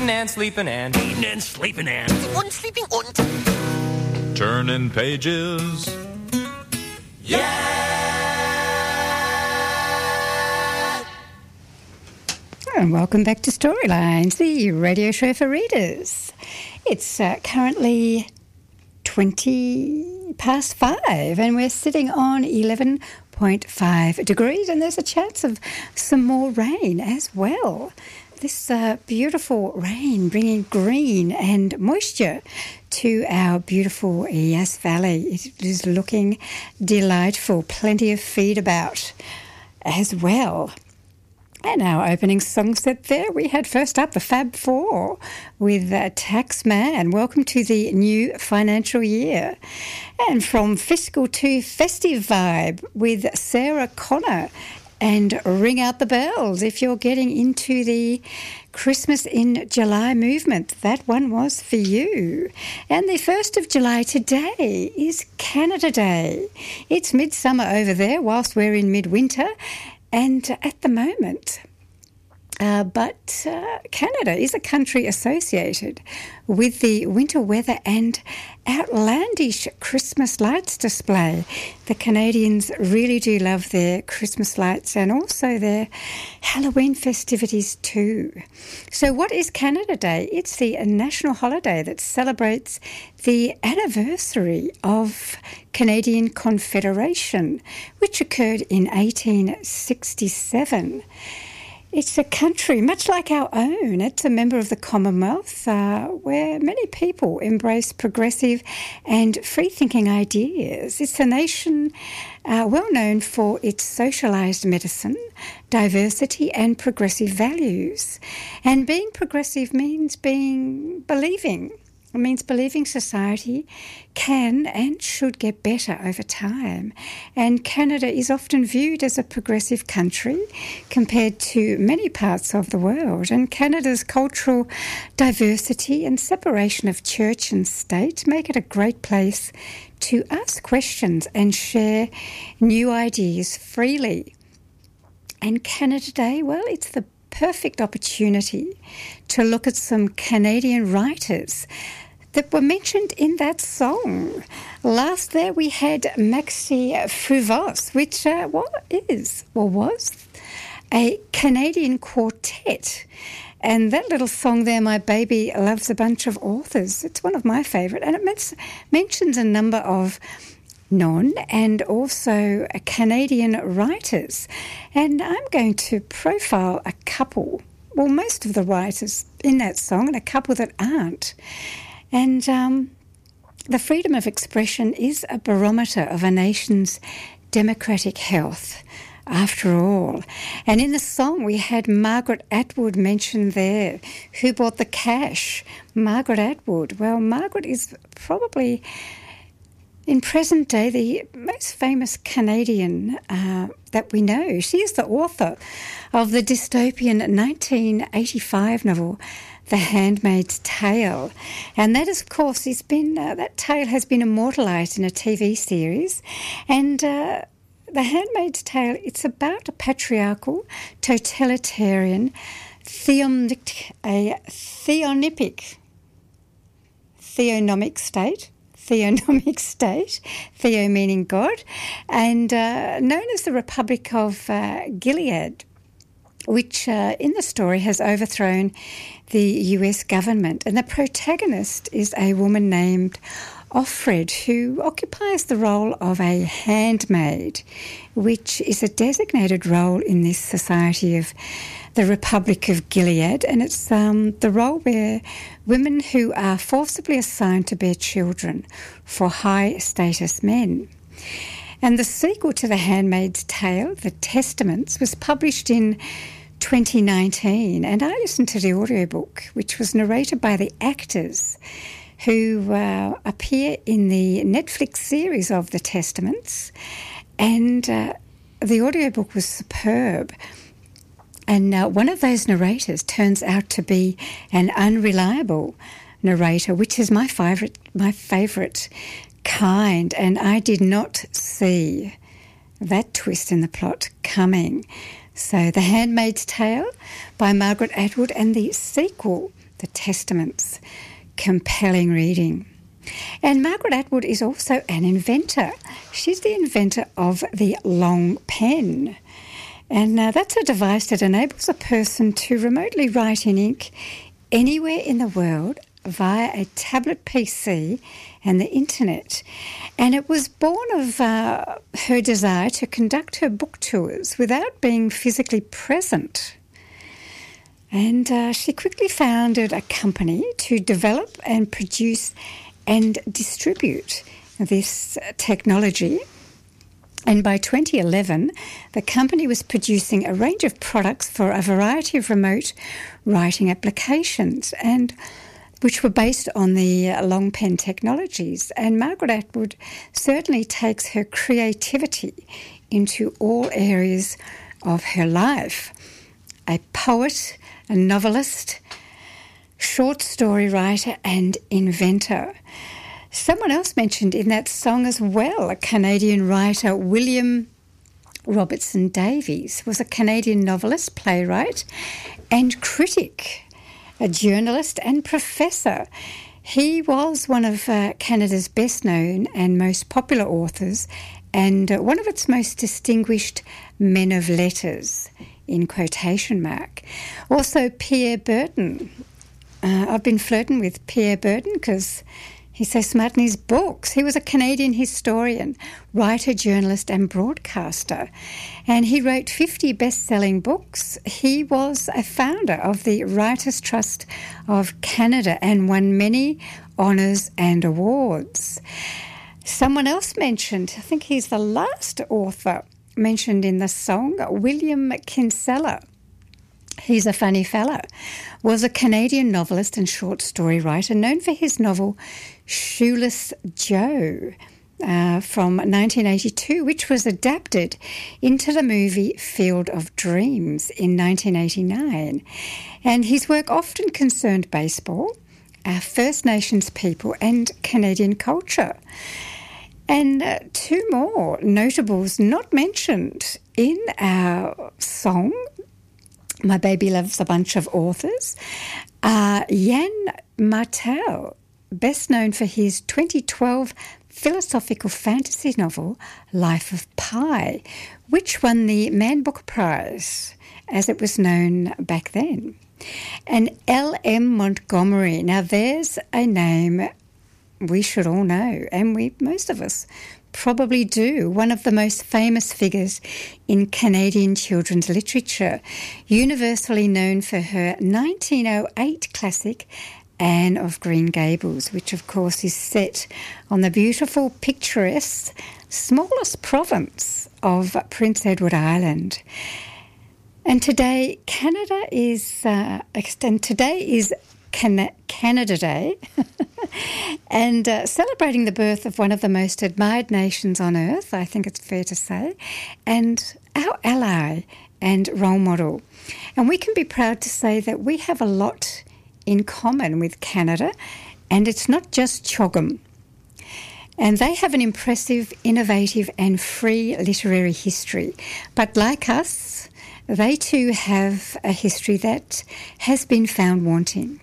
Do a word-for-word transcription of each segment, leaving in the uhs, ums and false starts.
Eating and sleeping and eating and sleeping and und sleeping und turning pages. Yeah! And welcome back to Storylines, the radio show for readers. It's uh, currently twenty past five and we're sitting on eleven point five degrees and there's a chance of some more rain as well. This uh, beautiful rain bringing green and moisture to our beautiful Yass Valley. It is looking delightful. Plenty of feed about as well. And our opening song set there, we had first up the Fab Four with uh, Taxman. Welcome to the new financial year. And from fiscal to festive vibe with Sarah Connor and Ring Out the Bells. If you're getting into the Christmas in July movement, that one was for you. And the first of July today is Canada Day. It's midsummer over there whilst we're in midwinter. And at the moment, uh, but uh, Canada is a country associated with the winter weather and outlandish Christmas lights display. The Canadians really do love their Christmas lights and also their Halloween festivities too. So what is Canada Day? It's the national holiday that celebrates the anniversary of Canadian Confederation, which occurred in eighteen sixty-seven. It's a country much like our own. It's a member of the Commonwealth uh, where many people embrace progressive and free-thinking ideas. It's a nation uh, well known for its socialised medicine, diversity and progressive values. And being progressive means being believing. It means believing society can and should get better over time. And Canada is often viewed as a progressive country compared to many parts of the world. And Canada's cultural diversity and separation of church and state make it a great place to ask questions and share new ideas freely. And Canada Day, well, it's the perfect opportunity to look at some Canadian writers that were mentioned in that song. Last there we had Maxi Fruvos, which uh, what is or was a Canadian quartet. And that little song there, My Baby Loves a Bunch of Authors, it's one of my favourite. And it men- mentions a number of non and also Canadian writers. And I'm going to profile a couple, well, most of the writers in that song and a couple that aren't. And um, the freedom of expression is a barometer of a nation's democratic health, after all. And in the song we had Margaret Atwood mentioned there. Who bought the cash? Margaret Atwood. Well, Margaret is probably, in present day, the most famous Canadian uh, that we know. She is the author of the dystopian nineteen eighty-five novel The Handmaid's Tale. And that, of course, has been, uh, that tale has been immortalised in a T V series. And uh, The Handmaid's Tale, it's about a patriarchal, totalitarian, theonomic, a theonomic, theonomic state, theonomic state, theo meaning God, and uh, known as the Republic of uh, Gilead, which uh, in the story has overthrown the U S government. And the protagonist is a woman named Offred, who occupies the role of a handmaid, which is a designated role in this society of the Republic of Gilead. And it's um, the role where women who are forcibly assigned to bear children for high-status men. And the sequel to The Handmaid's Tale, The Testaments, was published in twenty nineteen, and I listened to the audiobook, which was narrated by the actors who uh, appear in the Netflix series of The Testaments, and uh, the audiobook was superb. And uh, one of those narrators turns out to be an unreliable narrator, which is my favourite, my favourite kind, and I did not see that twist in the plot coming. So The Handmaid's Tale by Margaret Atwood, and the sequel the Testaments. Compelling reading. And Margaret Atwood is also an inventor. She's the inventor of the long pen. And uh, that's a device that enables a person to remotely write in ink anywhere in the world via a tablet P C and the internet. And it was born of uh, her desire to conduct her book tours without being physically present. And uh, she quickly founded a company to develop and produce and distribute this technology. And by twenty eleven, the company was producing a range of products for a variety of remote writing applications, and which were based on the long pen technologies. And Margaret Atwood certainly takes her creativity into all areas of her life. A poet, a novelist, short story writer and inventor. Someone else mentioned in that song as well, a Canadian writer, William Robertson Davies, was a Canadian novelist, playwright and critic, a journalist and professor. He was one of uh, Canada's best known and most popular authors and uh, one of its most distinguished men of letters, in quotation mark. Also Pierre Berton. Uh, I've been flirting with Pierre Berton because he's so smart in his books. He was a Canadian historian, writer, journalist and broadcaster. And he wrote fifty best-selling books. He was a founder of the Writers' Trust of Canada and won many honours and awards. Someone else mentioned, I think he's the last author mentioned in the song, William Kinsella. He's a funny fella, was a Canadian novelist and short story writer known for his novel Shoeless Joe uh, from nineteen eighty-two, which was adapted into the movie Field of Dreams in nineteen eighty-nine. And his work often concerned baseball, our First Nations people and Canadian culture. And uh, two more notables not mentioned in our song, My Baby Loves a Bunch of Authors, are Yann Martel, best known for his twenty twelve philosophical fantasy novel Life of Pi, which won the Man Booker Prize, as it was known back then. And L M Montgomery, now there's a name we should all know, and we most of us probably do, one of the most famous figures in Canadian children's literature, universally known for her nineteen oh eight classic Anne of Green Gables, which of course is set on the beautiful, picturesque, smallest province of Prince Edward Island. And today, Canada is, uh, and today is Can- Canada Day, and uh, celebrating the birth of one of the most admired nations on earth, I think it's fair to say, and our ally and role model. And we can be proud to say that we have a lot in common with Canada, and it's not just CHOGM. And they have an impressive, innovative and free literary history. But like us, they too have a history that has been found wanting.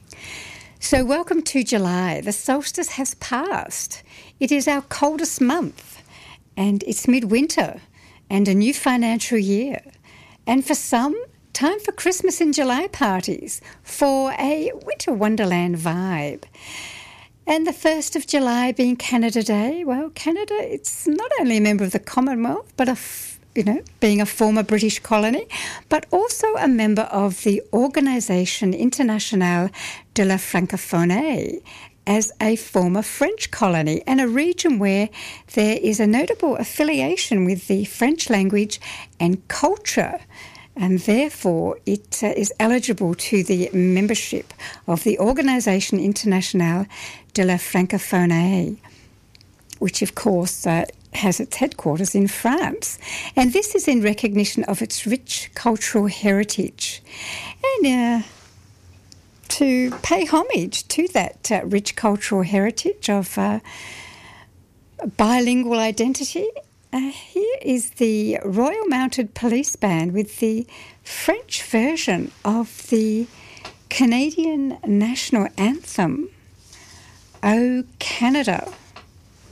So welcome to July. The solstice has passed. It is our coldest month, and it's midwinter and a new financial year. And for some, time for Christmas in July parties, for a winter wonderland vibe. And the first of July being Canada Day, well, Canada, it's not only a member of the Commonwealth, but a you know, being a former British colony, but also a member of the Organisation Internationale de la Francophonie as a former French colony and a region where there is a notable affiliation with the French language and culture, and therefore it uh, is eligible to the membership of the Organisation Internationale de la Francophonie, which of course uh, has its headquarters in France. And this is in recognition of its rich cultural heritage. And uh, to pay homage to that uh, rich cultural heritage of uh, bilingual identity, uh, here is the Royal Mounted Police Band with the French version of the Canadian national anthem, O Canada.